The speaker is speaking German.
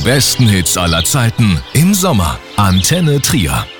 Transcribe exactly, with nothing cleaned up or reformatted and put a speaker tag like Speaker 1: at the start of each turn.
Speaker 1: besten Hits aller Zeiten im Sommer. Antenne Trier.